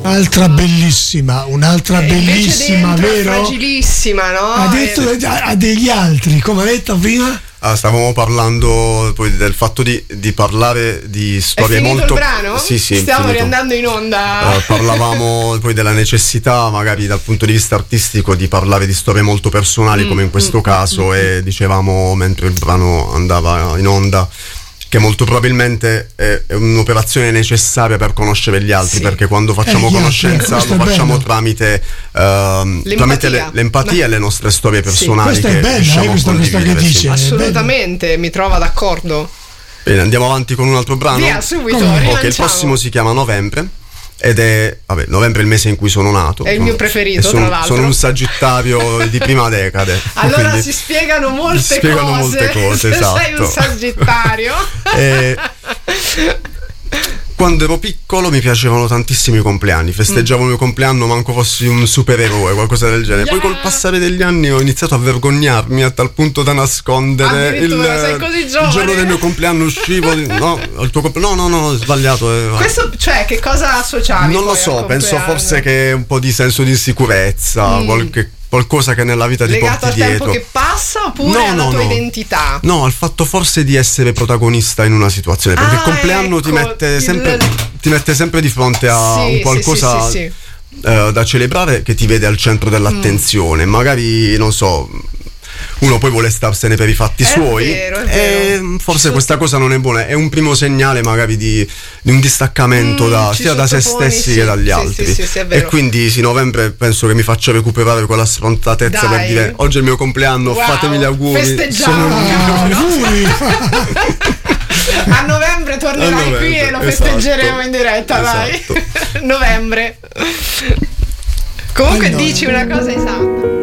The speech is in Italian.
un'altra bellissima, vero? Fragilissima, no? Ha detto a degli altri, come ha detto prima? Stavamo parlando poi del fatto di parlare di storie è finito molto. Il brano? Sì, stiamo riandando in onda. Parlavamo poi della necessità, magari dal punto di vista artistico, di parlare di storie molto personali, come in questo caso, e dicevamo mentre il brano andava in onda che molto probabilmente è un'operazione necessaria per conoscere gli altri, perché quando facciamo conoscenza lo facciamo tramite l'empatia e le nostre storie personali. Questo è bello, questo che dice. Assolutamente, mi trova d'accordo. Bene, andiamo avanti con un altro brano. Via, subito, ok, il prossimo si chiama Novembre. Ed è, novembre è il mese in cui sono nato. È il mio preferito, tra l'altro. Sono un sagittario di prima decade. Allora si spiegano molte cose. Se esatto. sei un sagittario. Quando ero piccolo mi piacevano tantissimo i compleanni. Festeggiavo il mio compleanno manco fossi un supereroe, qualcosa del genere. Poi col passare degli anni ho iniziato a vergognarmi a tal punto da nascondere il giorno del mio compleanno uscivo il tuo compleanno no, sbagliato. Questo, cioè, che cosa associavi? Non lo so, penso forse che un po' di senso di insicurezza, qualcosa che nella vita ti porti dietro. Legato al tempo che passa oppure alla tua identità? No, al fatto forse di essere protagonista in una situazione, perché il compleanno ti mette sempre di fronte a un qualcosa da celebrare, che ti vede al centro dell'attenzione. Magari, non so, uno poi vuole starsene per i fatti suoi, è vero. E forse questa cosa non è buona, è un primo segnale magari di un distaccamento sia da se stessi che dagli altri. È vero. E quindi novembre penso che mi faccia recuperare quella sfrontatezza per dire: oggi è il mio compleanno, fatemi gli auguri. Festeggiamo. A novembre tornerai qui e lo festeggeremo in diretta, dai. Novembre. Comunque dici una cosa esatta.